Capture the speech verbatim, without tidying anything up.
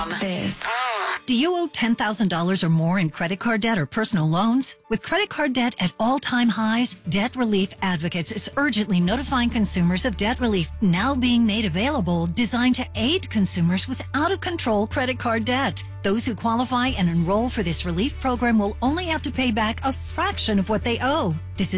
This. Do you owe ten thousand dollars or more in credit card debt or personal loans? With credit card debt at all-time highs, Debt Relief Advocates is urgently notifying consumers of debt relief now being made available, designed to aid consumers with out-of-control credit card debt. Those who qualify and enroll for this relief program will only have to pay back a fraction of what they owe. This is